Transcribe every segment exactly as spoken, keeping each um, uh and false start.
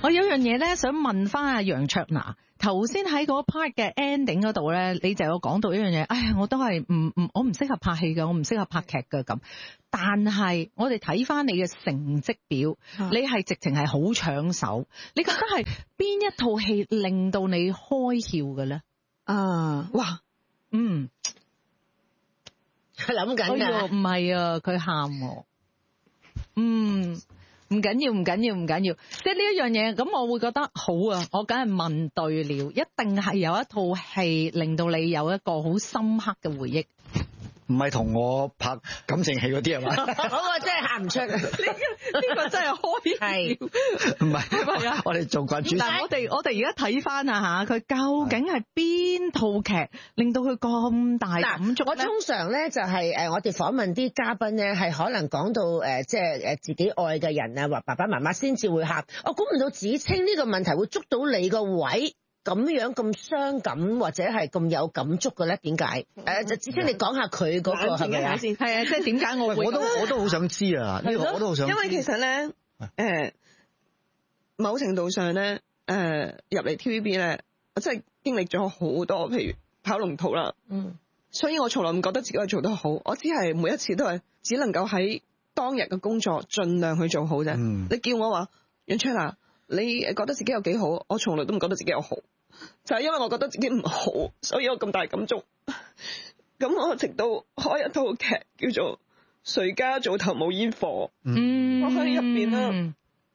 我有樣嘢咧想問翻阿楊卓娜，頭先喺嗰 part 嘅 ending 嗰度咧，你就有講到一樣嘢，唉，我都係唔唔，我唔適合拍戲㗎，我唔適合拍劇㗎咁。但係我哋睇翻你嘅成績表，啊、你係直情係好搶手。你覺得係邊一套戲令到你開竅嘅咧？啊，哇，嗯， 佢諗緊㗎， 唔係啊，佢喊我，嗯。唔緊要，唔緊要，唔緊要，即係呢一樣嘢，咁我會覺得好啊！我梗係問對了，一定係有一套戲令到你有一個好深刻嘅回憶。 唔係同我拍感情戲嗰啲係嘛？ 嗰個真係喊唔出，呢個呢個真係開係唔係係啊？我哋做慣主。 但係我哋我哋而家睇翻啊嚇，佢究竟係邊套劇令到佢咁大感觸咧？ 我通常咧就係誒，我哋訪問啲嘉賓咧，係可能講到誒，即係誒自己愛嘅人啊，或爸爸媽媽先至會喊。我估唔到子清呢個問題會捉到你個位。咁樣咁傷感或者係咁有感觸嘅咧？點解？誒，就子清你講下佢嗰個係咪啊？ 係啊，即係點解我會？ 我都我都好想知啊！呢個我都好想知。 因為其實咧，誒，某程度上咧，誒入嚟 T V B 咧，我真係經歷咗好多，譬如跑龍套啦，嗯，所以我從來唔覺得自己係做得好，我只係每一次都係只能夠喺當日嘅工作盡量去做好啫。嗯，你叫我話楊卓娜，你覺得自己有幾好？我從來都唔覺得自己有好。就係因為我覺得自己唔好，所以我咁大感觸。咁我直到開一套劇叫做《誰家灶頭冇煙火》，嗯，我喺入邊咧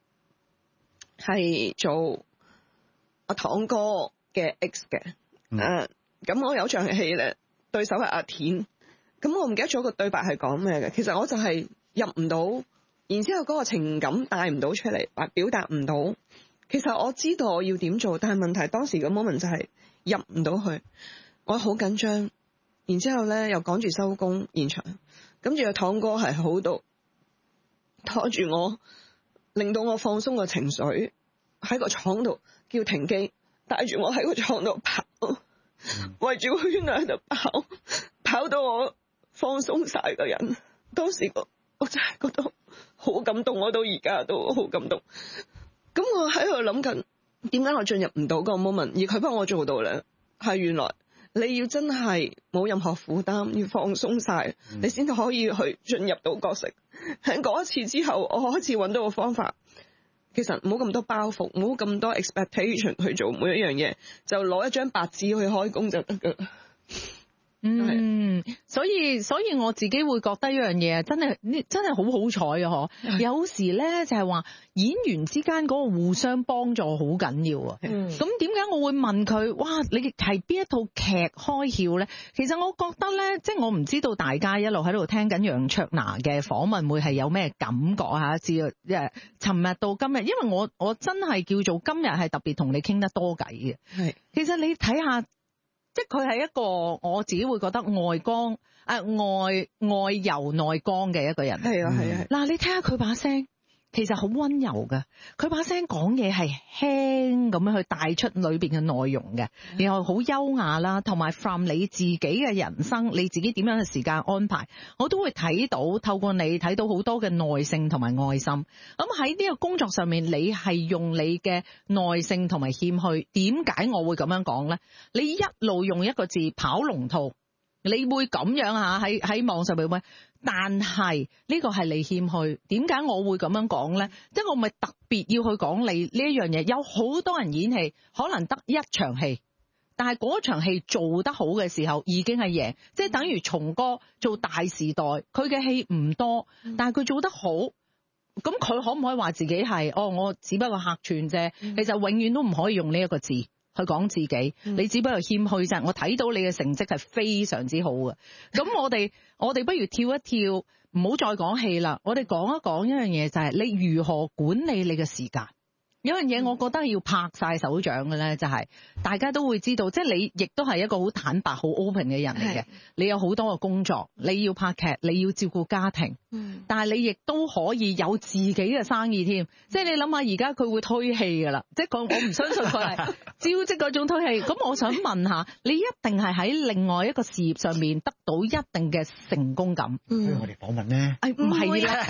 係做阿堂哥嘅 X 嘅，誒、嗯，咁、uh, 我有場戲咧，對手係阿田，咁我唔記得咗個對白係講咩嘅。其實我就係入唔到，然之後嗰個情感帶唔到出嚟，或表達唔到。其實我知道我要點做，但係問題當時個 moment 就係入唔到去，我好緊張，然之後咧又趕住收工現場，跟住阿堂哥係好到拖住我，令到我放鬆個情緒，喺個廠度叫停機，帶住我喺個廠度跑，圍住個圈喺度跑，跑到我放鬆晒個人。當時我我真係覺得好感動，我到而家都好感動。咁我喺度諗緊，點解我進入唔到個 moment，而佢幫我做到咧？係原來你要真係冇任何負擔，要放鬆晒，嗯、你先可以去進入到角色。喺嗰一次之後，我開始揾到個方法。其實唔好咁多包袱，唔好咁多 expectation 去做每一樣嘢，就攞一張白紙去開工就得噶。 嗯，所以所以我自己會覺得一樣嘢真係真係好好彩啊！嗬，有時咧就係話演員之間嗰個互相幫助好緊要啊。咁點解我會問佢？哇，你係邊一套劇開竅咧？其實我覺得咧，即係我唔知道大家一路喺度聽緊楊卓娜嘅訪問會係有咩感覺嚇？至誒，尋日到今日，因為我我真係叫做今日係特別同你傾得多偈嘅。係，其實你睇下。即係佢係一個我自己會覺得外剛啊外外柔內剛嘅一個人。係啊係啊。嗱，你睇下佢把聲，其實好溫柔嘅。佢把聲講嘢係輕咁樣去帶出裏邊嘅內容嘅，然後好優雅啦，同埋 from 你自己嘅人生，你自己點樣嘅時間安排，我都會睇到，透過你睇到好多嘅耐性同埋愛心。咁喺呢個工作上面，你係用你嘅耐性同埋謙虛。點解我會咁樣講呢？你一路用一個字跑龍套，你會咁樣吓喺喺網上面咩？但係呢個係你謙虛。點解我會咁樣講呢？即係我咪特別要去講你呢一樣嘢。有好多人演戲可能得一場戲，但係嗰場戲做得好嘅時候已經係贏。即係等於松哥做大時代，佢嘅戲唔多，但係佢做得好。咁佢可唔可以話自己係哦？我只不過客串啫。其實永遠都唔可以用呢一個字去講自己。你只不過謙虛啫。我睇到你嘅成績係非常之好嘅。咁我哋我哋不如跳一跳，唔好再講戲啦。我哋講一講一樣嘢，就係你如何管理你嘅時間。有樣嘢我覺得要拍晒手掌嘅咧，就係大家都會知道，即係你亦都係一個好坦白、好 open 嘅人嚟嘅。你有好多嘅工作，你要拍劇，你要照顧家庭， 嗯，但係你亦都可以有自己嘅生意添。即係你諗下，而家佢會推戲㗎啦，即係我我唔相信佢係招職嗰種推戲。咁我想問下，你一定係喺另外一個事業上面得到一定嘅成功感。 嗯，不如我哋訪問咧。 誒唔係啦，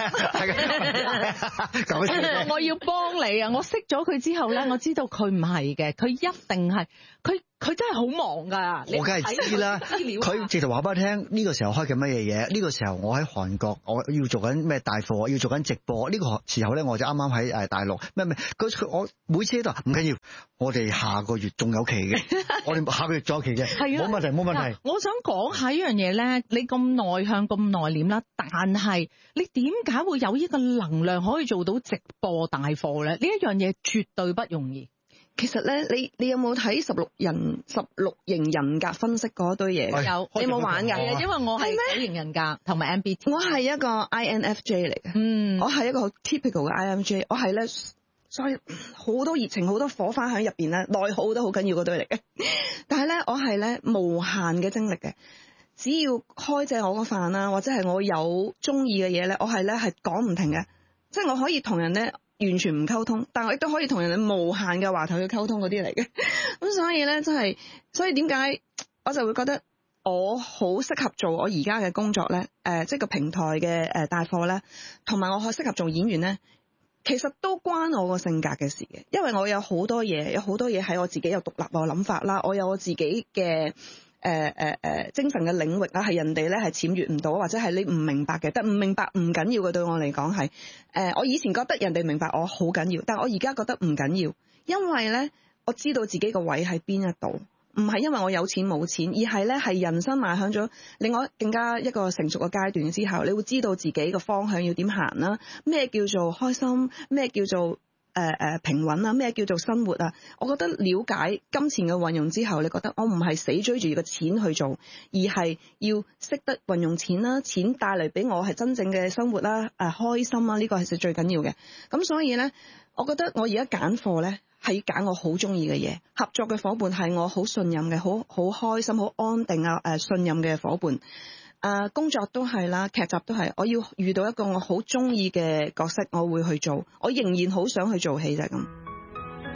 係我要幫你啊！我識咗佢之後咧，我知道佢唔係嘅，佢一定係佢佢真係好忙㗎。 我梗係知啦，佢直頭話俾我聽呢個時候開緊乜嘢嘢？呢個時候我喺韓國，我要做緊咩帶貨，要做緊直播。呢個時候咧，我就啱啱喺誒大陸咩咩。佢佢我每次都話唔緊要，我哋下個月仲有期嘅，我哋下個月仲有期嘅，冇問題冇問題。 我想講下呢樣嘢咧，你咁內向咁內斂啦，但係你點解會有呢個能量可以做到直播帶貨咧？呢一樣嘢絕對不容易。 其實咧，你你有冇睇十六人十六型人格分析嗰堆嘢？ 有， 你有冇玩㗎？ 因為我係九型人格同埋 M B T I。 我係一個 I N F J 嚟嘅，嗯，我係一個好 typical 嘅 I N F J， 我係咧，所以好多熱情、好多火花喺入邊咧，內耗都好緊要嗰堆嚟嘅。但係咧，我係咧無限嘅精力嘅，只要開正我個飯啦，或者係我有中意嘅嘢咧，我係咧係講唔停嘅，即係我可以同人咧完全唔溝通，但我亦都可以同人哋無限嘅話題去溝通嗰啲嚟嘅。咁所以咧，真係，所以點解我就會覺得我好適合做我而家嘅工作咧？誒、呃，即係個平台嘅誒帶貨咧，同埋我好適合做演員咧，其實都關我個性格嘅事嘅，因為我有好多嘢，有好多嘢喺我自己有獨立嘅諗法啦，我有我自己嘅。誒誒誒精神嘅領域啦，係人哋咧係僭越唔到，或者係你唔明白嘅，但唔明白唔緊要嘅，對我嚟講係誒，我以前覺得人哋明白我好緊要，但我而家覺得唔緊要，因為咧我知道自己個位喺邊一度，唔係因為我有錢冇錢，而係咧係人生邁向咗另外更加一個成熟嘅階段之後，你會知道自己個方向要點行啦，咩叫做開心，咩叫做誒誒、呃、平穩啊，咩叫做生活啊？我覺得了解金錢嘅運用之後，你覺得我唔係死追住個錢去做，而係要識得運用錢啦，錢帶嚟俾我係真正嘅生活啦，誒、呃、開心啊，呢、這個係最緊要嘅。咁所以呢，我覺得我而家揀貨呢，係揀我好中意嘅嘢，合作嘅伙伴係我好信任嘅，好好開心、好安定啊誒、呃、信任嘅伙伴。誒、呃、工作都係啦，劇集都係，我要遇到一個我好中意嘅角色，我會去做，我仍然好想去做戲就係咁。